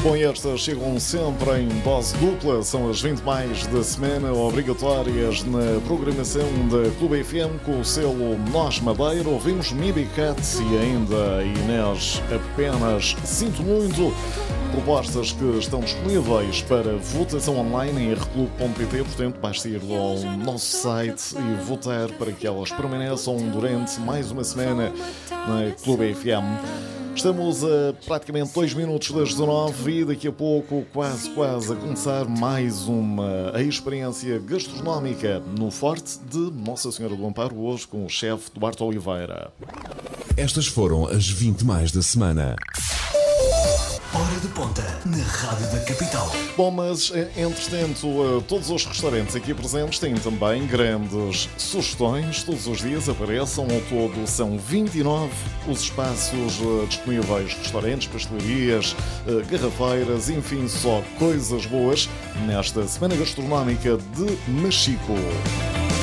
Bom, e estas chegam sempre em dose dupla, são as 20 mais da semana, obrigatórias na programação da Clube FM com o selo Nós Madeira. Ouvimos Mibi Cat e ainda Inês Apenas Sinto Muito. Propostas que estão disponíveis para votação online em rclub.pt, portanto basta ir ao nosso site e votar para que elas permaneçam durante mais uma semana na Clube FM. Estamos a praticamente 2 minutos das 19 e daqui a pouco quase a começar mais uma experiência gastronómica no Forte de Nossa Senhora do Amparo, hoje com o chefe Duarte Oliveira. Estas foram as 20 mais da semana. Hora de ponta na Rádio da Capital. Bom, mas entretanto, todos os restaurantes aqui presentes têm também grandes sugestões. Todos os dias apareçam, ao todo são 29 os espaços disponíveis, restaurantes, pastelarias, garrafeiras, enfim, só coisas boas nesta Semana Gastronómica de Machico.